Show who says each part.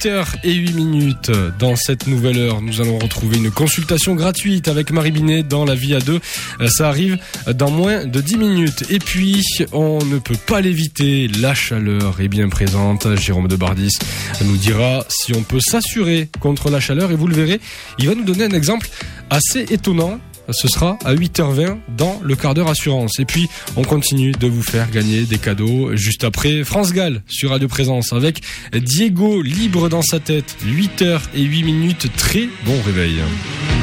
Speaker 1: 8h08. Dans cette nouvelle heure, nous allons retrouver une consultation gratuite avec Marie Binet dans La Vie à deux. Ça arrive dans moins de 10 minutes. Et puis, on ne peut pas l'éviter, la chaleur est bien présente. Jérôme Debardis nous dira si on peut s'assurer contre la chaleur. Et vous le verrez, il va nous donner un exemple assez étonnant. Ce sera à 8h20 dans le quart d'heure assurance. Et puis, on continue de vous faire gagner des cadeaux juste après France Gall sur Radio Présence avec Diego libre dans sa tête. 8h08. Très bon réveil.